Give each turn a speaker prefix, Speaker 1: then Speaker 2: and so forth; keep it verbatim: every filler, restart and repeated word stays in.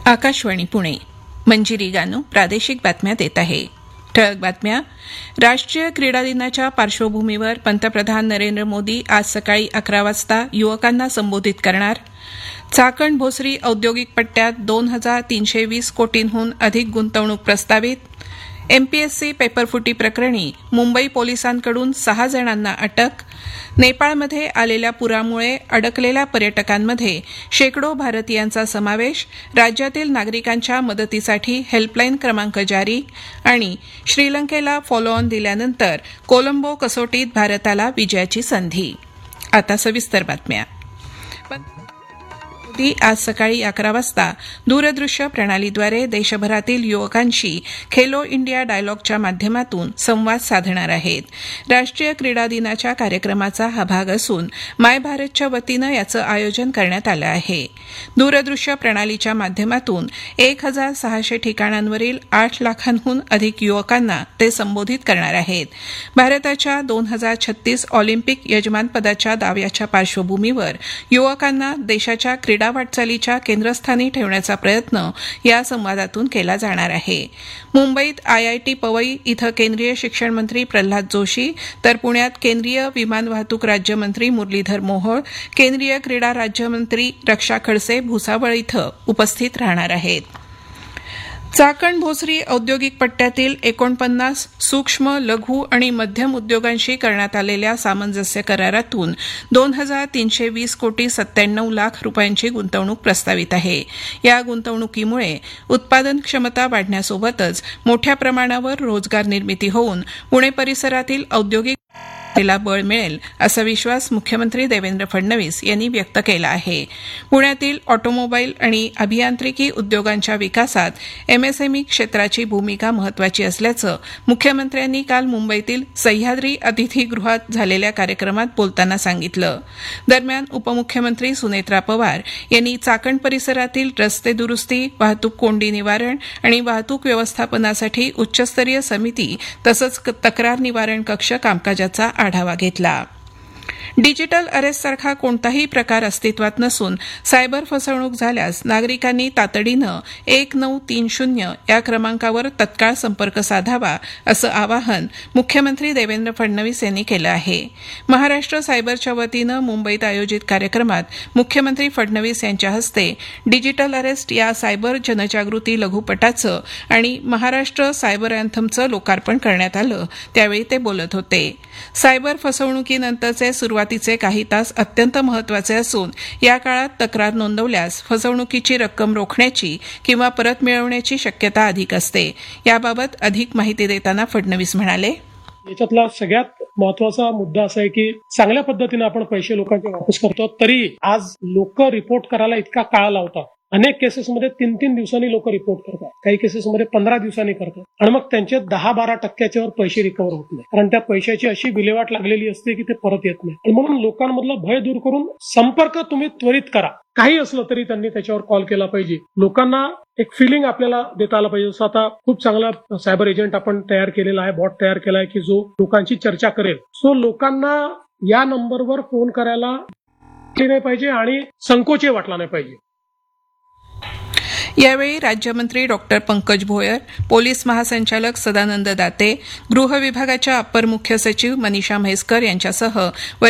Speaker 1: आकाशवाणी पुणे. मंजिरी गानू प्रादेशिक बातम्या देत आहे. ठळक बातम्या. राष्ट्रीय क्रीडा दिनाच्या पार्श्वभूमीवर पंतप्रधान नरेंद्र मोदी आज सकाळी अकरा वाजता युवकांना संबोधित करणार. चाकण भोसरी औद्योगिक पट्ट्यात दोन हजार तीनशे वीस कोटींहून अधिक गुंतवणूक प्रस्तावित. एमपीएससी पेपरफुटी प्रकरणी मुंबई पोलिसांकडून सहा जणांना अटक. नेपाळमध्ये आलेल्या पुरामुळे अडकलेल्या पर्यटकांमध्ये शेकडो भारतीयांचा समावेश. राज्यातील नागरिकांच्या मदतीसाठी हेल्पलाईन क्रमांक जारी. आणि श्रीलंकेला फॉलो ऑन दिल्यानंतर कोलंबो कसोटीत भारताला विजयाची संधी. आता सविस्तर बातम्या. मोदी आज सकाळी अकरा वाजता दूरदृश्य प्रणालीद्वारे देशभरातील युवकांशी खेलो इंडिया डायलॉगच्या माध्यमातून संवाद साधणार आहेत. राष्ट्रीय क्रीडा दिनाच्या कार्यक्रमाचा हा भाग असून माय भारतच्या वतीनं याचं आयोजन करण्यात आलं आहे. दूरदृश्य प्रणालीच्या माध्यमातून एक हजार सहाशे ठिकाणांवरील आठ लाखांहून अधिक युवकांना ते संबोधित करणार आहेत. भारताच्या दोन हजार छत्तीस ऑलिम्पिक यजमानपदाच्या दाव्याच्या पार्श्वभूमीवर युवकांना देशाच्या क्रीडा वाटचालीच्या केंद्रस्थानी ठेवण्याचा प्रयत्न या संवादातून केला जाणार आहे. मुंबईत आयआयटी पवई इथं केंद्रीय शिक्षण मंत्री प्रल्हाद जोशी तर पुण्यात केंद्रीय विमान वाहतूक राज्यमंत्री मुरलीधर मोहोळ, केंद्रीय क्रीडा राज्यमंत्री रक्षा खडसे भुसावळ इथं उपस्थित राहणार आहेत. चाकण भोसरी औद्योगिक पट्ट्यातील एकोणपन्नास सूक्ष्म लघु आणि मध्यम उद्योगांशी करण्यात आलेल्या सामंजस्य करारातून दोन हजार तीनशे वीस कोटी सत्त्याण्णव लाख रुपयांची गुंतवणूक प्रस्तावित आहे. या गुंतवणुकीमुळे उत्पादन क्षमता वाढण्यासोबतच मोठ्या प्रमाणावर रोजगार निर्मिती होऊन पुणे परिसरातील औद्योगिक ला बळ मिळेल असा विश्वास मुख्यमंत्री देवेंद्र फडणवीस यांनी व्यक्त केला आहे. पुण्यातील ऑटोमोबाईल आणि अभियांत्रिकी उद्योगांच्या विकासात एमएसएमई क्षेत्राची भूमिका महत्वाची असल्याचं मुख्यमंत्र्यांनी काल मुंबईतील सह्याद्री अतिथीगृहात झालेल्या कार्यक्रमात बोलताना सांगितलं. दरम्यान उपमुख्यमंत्री सुनेत्रा पवार यांनी चाकण परिसरातील रस्ते दुरुस्ती, वाहतूक कोंडी निवारण आणि वाहतूक व्यवस्थापनासाठी उच्चस्तरीय समिती तसंच तक्रार निवारण कक्ष कामकाजाचा आढावा घेतला. डिजिटल अरेस्टसारखा कोणताही प्रकार अस्तित्वात नसून सायबर फसवणूक झाल्यास नागरिकांनी तातडीनं एक नऊ तीन शून्य या क्रमांकावर तत्काळ संपर्क साधावा असं आवाहन मुख्यमंत्री देवेंद्र फडणवीस यांनी केलं आहे. महाराष्ट्र सायबरच्या वतीनं मुंबईत आयोजित कार्यक्रमात मुख्यमंत्री फडणवीस यांच्या हस्ते डिजिटल अरेस्ट या सायबर जनजागृती लघुपटाचं आणि महाराष्ट्र सायबर अँथमचं लोकार्पण करण्यात आलं. त्यावेळी ते बोलत होते. सायबर फसवणुकीनंतरचे सुरुवातीचे काही तास अत्यंत महत्वाचे असून या काळात तक्रार नोंदवल्यास फसवणुकीची रक्कम रोखण्याची किंवा परत मिळवण्याची शक्यता अधिक असते. याबाबत अधिक माहिती देताना फडणवीस म्हणाले,
Speaker 2: याच्यातला सगळ्यात महत्वाचा मुद्दा असा आहे की चांगल्या पद्धतीने आपण पैसे लोकांचे वापस करतो, तरी आज लोक रिपोर्ट करायला इतका काळ लावतात. अनेक केसेसमध्ये तीन तीन दिवसांनी लोक रिपोर्ट करतात, काही केसेसमध्ये पंधरा दिवसांनी करतात आणि मग त्यांचे दहा बारा टक्क्याच्यावर पैसे रिकव्हर होत नाही, कारण त्या पैशाची अशी विल्हेवाट लागलेली असते की ते परत येत नाही. आणि म्हणून लोकांमधलं भय दूर करून संपर्क तुम्ही त्वरित करा. काही असलं तरी त्यांनी त्याच्यावर कॉल केला पाहिजे. लोकांना एक फिलिंग आपल्याला देता आलं पाहिजे. जसं आता खूप चांगला सायबर एजंट आपण तयार केलेला आहे, बॉट तयार केला आहे की जो लोकांची चर्चा करेल. सो लोकांना या नंबरवर फोन करायला नाही पाहिजे आणि संकोच वाटला नाही पाहिजे.
Speaker 1: यावेळी राज्यमंत्री डॉक्टर पंकज भोयर, पोलीस महासंचालक सदानंद दाते, गृह विभागाच्या अप्पर मुख्य सचिव मनीषा म्हैसकर यांच्यासह